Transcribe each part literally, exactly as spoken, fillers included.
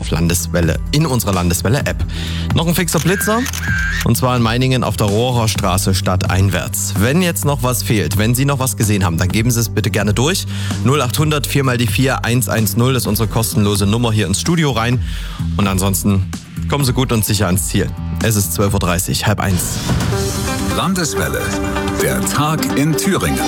auf Landeswelle, in unserer Landeswelle-App. Noch ein fixer Blitzer, und zwar in Meiningen auf der Rohrerstraße stadteinwärts. Wenn jetzt noch was fehlt, wenn Sie noch was gesehen haben, dann geben Sie es bitte gerne durch. null acht hundert vier mal die vier eins eins null ist unsere kostenlose Nummer hier ins Studio rein. Und ansonsten kommen Sie gut und sicher ans Ziel. Es ist zwölf Uhr dreißig, halb eins. Landeswelle, der Tag in Thüringen.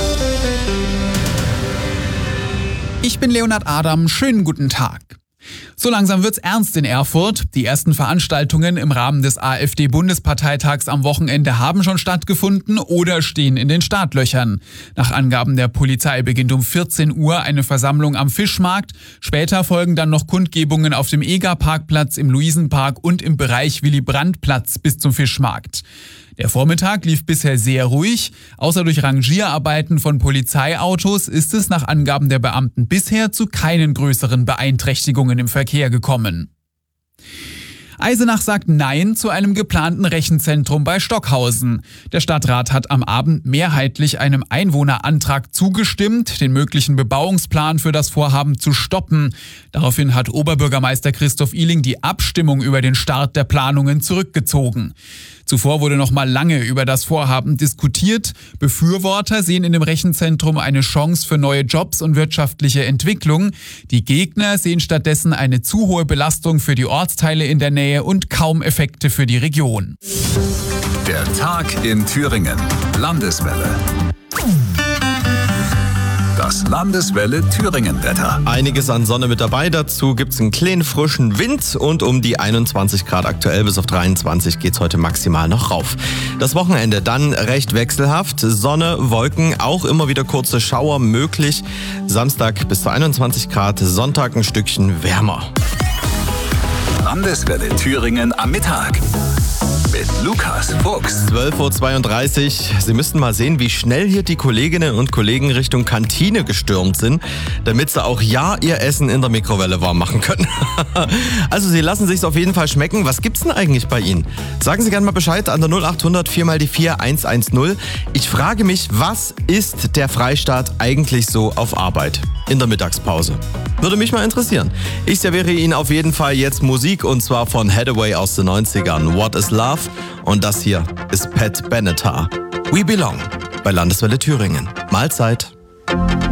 Ich bin Leonhard Adam, schönen guten Tag. So langsam wird's ernst in Erfurt. Die ersten Veranstaltungen im Rahmen des AfD-Bundesparteitags am Wochenende haben schon stattgefunden oder stehen in den Startlöchern. Nach Angaben der Polizei beginnt um vierzehn Uhr eine Versammlung am Fischmarkt. Später folgen dann noch Kundgebungen auf dem Eger-Parkplatz, im Luisenpark und im Bereich Willy-Brandt-Platz bis zum Fischmarkt. Der Vormittag lief bisher sehr ruhig. Außer durch Rangierarbeiten von Polizeiautos ist es nach Angaben der Beamten bisher zu keinen größeren Beeinträchtigungen im Verkehr gekommen. Eisenach sagt Nein zu einem geplanten Rechenzentrum bei Stockhausen. Der Stadtrat hat am Abend mehrheitlich einem Einwohnerantrag zugestimmt, den möglichen Bebauungsplan für das Vorhaben zu stoppen. Daraufhin hat Oberbürgermeister Christoph Ihling die Abstimmung über den Start der Planungen zurückgezogen. Zuvor wurde noch mal lange über das Vorhaben diskutiert. Befürworter sehen in dem Rechenzentrum eine Chance für neue Jobs und wirtschaftliche Entwicklung. Die Gegner sehen stattdessen eine zu hohe Belastung für die Ortsteile in der Nähe und kaum Effekte für die Region. Der Tag in Thüringen. Landeswelle. Das Landeswelle Thüringen-Wetter. Einiges an Sonne mit dabei, dazu gibt's einen kleinen frischen Wind und um die einundzwanzig Grad aktuell bis auf dreiundzwanzig geht's heute maximal noch rauf. Das Wochenende dann recht wechselhaft, Sonne, Wolken, auch immer wieder kurze Schauer möglich. Samstag bis zu einundzwanzig Grad, Sonntag ein Stückchen wärmer. Landeswelle Thüringen am Mittag. Mit Lukas Fuchs. zwölf Uhr zweiunddreißig. Sie müssten mal sehen, wie schnell hier die Kolleginnen und Kollegen Richtung Kantine gestürmt sind, damit sie auch ja ihr Essen in der Mikrowelle warm machen können. Also Sie lassen sich's auf jeden Fall schmecken. Was gibt's denn eigentlich bei Ihnen? Sagen Sie gerne mal Bescheid an der null acht hundert vier mal die vier eins eins null. Ich frage mich, was ist der Freistaat eigentlich so auf Arbeit in der Mittagspause? Würde mich mal interessieren. Ich serviere Ihnen auf jeden Fall jetzt Musik und zwar von Hathaway aus den neunzigern. What is Love? Und das hier ist Pat Benatar. We Belong bei Landeswelle Thüringen. Mahlzeit.